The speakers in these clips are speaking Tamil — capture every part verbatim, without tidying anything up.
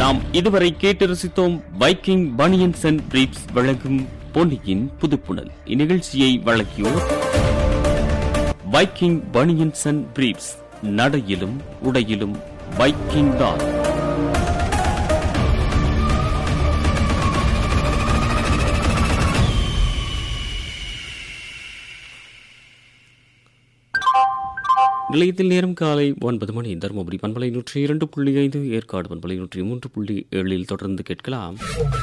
நாம் இதுவரை கேட்டு ரசித்தோம் வைக்கிங் பனியன்ஸ் அண்ட் பிரீப்ஸ் வழங்கும் பொன்னியின் புதுப்புணல். இந்நிகழ்ச்சியை வழங்கியோர் வைக்கிங் பனியன்ஸ் அண்ட் பிரீப்ஸ். நடையிலும் உடையிலும் வைக்கிங் தான். நிலையத்தில் நேரம் காலை ஒன்பது மணி. தருமபுரி பண்பலை நூற்றி இரண்டு புள்ளி ஐந்து, ஏற்காடு பண்பலை நூற்றி மூன்று புள்ளி ஏழில் தொடர்ந்து கேட்கலாம்.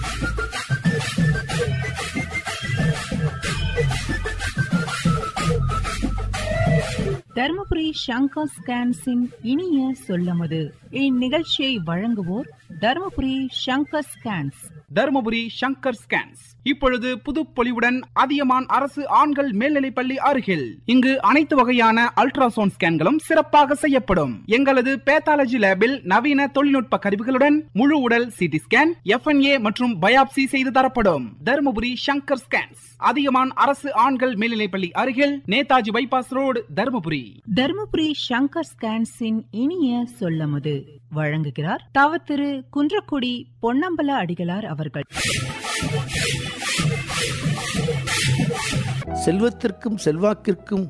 தர்மபுரி சங்கர் ஸ்கேன்ஸின் இனிய சொல்லமுது. இந்நிகழ்ச்சியை வழங்குவோர் தர்மபுரி சங்கர் ஸ்கேன்ஸ். தர்மபுரி சங்கர் ஸ்கேன்ஸ் இப்பொழுது புதுப்பொலிவுடன் அதியமான் அரசு ஆண்கள் மேல்நிலைப்பள்ளி அருகில். இங்கு அனைத்து வகையான அல்ட்ராசவுண்ட் ஸ்கேன்களும் சிறப்பாக செய்யப்படும். எங்களது பேத்தாலஜி லேபில் நவீன தொழில்நுட்ப கருவிகளுடன் முழு உடல் சிடி ஸ்கேன், எஃப்என்ஏ மற்றும் பயாப்சி செய்து தரப்படும். தர்மபுரி சங்கர் ஸ்கேன்ஸ், அதியமான் அரசு ஆண்கள் மேல்நிலைப்பள்ளி அருகில், நேதாஜி பைபாஸ் ரோடு, தர்மபுரி. தர்மபுரி சங்கர் ஸ்கேன்ஸின் இனிய சொல்லமுது வழங்குகிறார் தவ திரு குன்றக்குடி பொன்னம்பல அடிகளார் அவர்கள். செல்வத்திற்கும் செல்வாக்கிற்கும்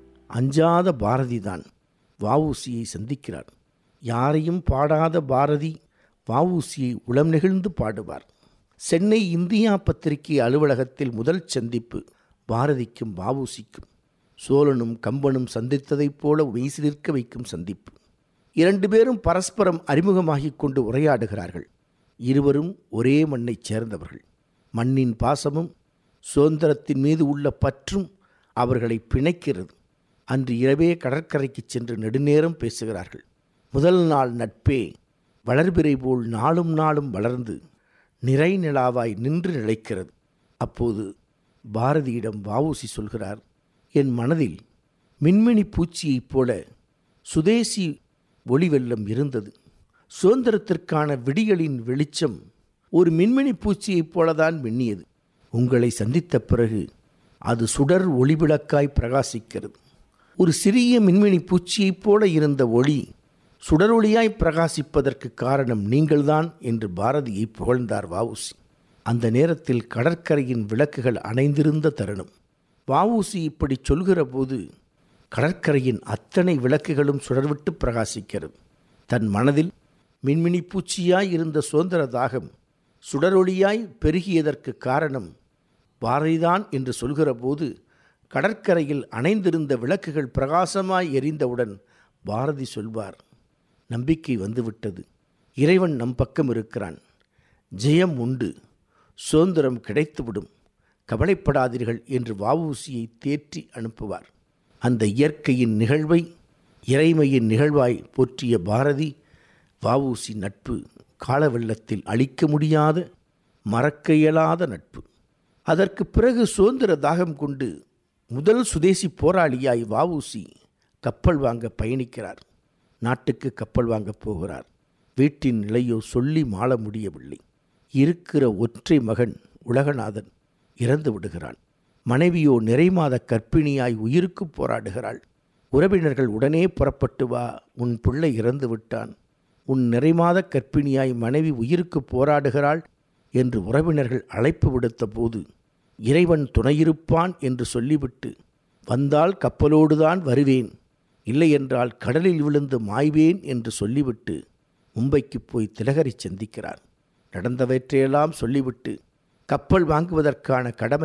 அஞ்சாத பாரதிதான் வஉசியை சந்திக்கிறார். யாரையும் பாடாத பாரதி வஉசியை உளம் நெகிழ்ந்து பாடுவார். சென்னை இந்தியா பத்திரிகை அலுவலகத்தில் முதல் சந்திப்பு பாரதிக்கும் வஉசிக்கும். சோழனும் கம்பனும் சந்தித்ததைப் போல மெய்சிலிர்க்க வைக்கும் சந்திப்பு. இரண்டு பேரும் பரஸ்பரம் அறிமுகமாகிக் கொண்டு உரையாடுகிறார்கள். இருவரும் ஒரே மண்ணைச் சேர்ந்தவர்கள். மண்ணின் பாசமும் சுதந்திரத்தின் மீது உள்ள பற்றும் அவர்களை பிணைக்கிறது. அன்று இரவே கடற்கரைக்கு சென்று நெடுநேரம் பேசுகிறார்கள். முதல் நாள் நட்பே வளர்பிறை போல் நாளும் நாளும் வளர்ந்து நிறை நிலாவாய் நின்று நிலைக்கிறது. அப்போது பாரதியிடம் வஉசி சொல்கிறார், என் மனதில் மின்மினி பூச்சியைப் போல சுதேசி ஒளி வெள்ளம் இருந்தது. சுதந்திரத்திற்கான விடிகளின் வெளிச்சம் ஒரு மின்மினி பூச்சியைப் போலதான் மின்னியது. உங்களை சந்தித்த பிறகு அது சுடர் ஒளிவிளக்காய் பிரகாசிக்கிறது. ஒரு சிறிய மின்மினி பூச்சியைப் போல இருந்த ஒளி சுடரொளியாய் பிரகாசிப்பதற்கு காரணம் நீங்கள்தான் என்று பாரதியை புகழ்ந்தார் வஉசி. அந்த நேரத்தில் கடற்கரையின் விளக்குகள் அணைந்திருந்த தருணம். வஉசி இப்படி சொல்கிற போது கடற்கரையின் அத்தனை விளக்குகளும் சுடர்விட்டு பிரகாசிக்கிறது. தன் மனதில் மின்மினி பூச்சியாய் இருந்த சுதந்திர தாகம் சுடரொளியாய் பெருகியதற்கு காரணம் பாரதிதான் என்று சொல்கிற போது கடற்கரையில் அணைந்திருந்த விளக்குகள் பிரகாசமாய் எரிந்தவுடன் பாரதி சொல்வார், நம்பிக்கை வந்துவிட்டது, இறைவன் நம் பக்கம் இருக்கிறான், ஜெயம் உண்டு, சுதந்திரம் கிடைத்துவிடும், கவலைப்படாதீர்கள் என்று வஉசியை தேற்றி அனுப்புவார். அந்த இயற்கையின் நிகழ்வை இறைமையின் நிகழ்வாய் போற்றிய பாரதி வஉசி நட்பு காலவெள்ளத்தில் அழிக்க முடியாத மறக்க இயலாத நட்பு. அதற்கு பிறகு சுதந்திர தாகம் கொண்டு முதல் சுதேசி போராளியாய் வஉசி கப்பல் வாங்க பயணிக்கிறார். நாட்டுக்கு கப்பல் வாங்கப் போகிறார். வீட்டின் நிலையோ சொல்லி மாள முடியவில்லை. இருக்கிற ஒற்றை மகன் உலகநாதன் இறந்து விடுகிறான். மனைவியோ நிறைமாத கர்ப்பிணியாய் உயிருக்கு போராடுகிறாள். உறவினர்கள் உடனே புறப்பட்டு வா, உன் பிள்ளை இறந்து விட்டான், உன் நிறைமாத கர்ப்பிணியாய் மனைவி உயிருக்கு போராடுகிறாள் என்று உறவினர்கள் அழைப்பு விடுத்த போது இறைவன் துணையிருப்பான் என்று சொல்லிவிட்டு, வந்தால் கப்பலோடுதான் வருவேன், இல்லையென்றால் கடலில் விழுந்து மாய்வேன் என்று சொல்லிவிட்டு மும்பைக்கு போய் திலகரை சந்திக்கிறார். நடந்தவற்றையெல்லாம் சொல்லிவிட்டு கப்பல் வாங்குவதற்கான கடமை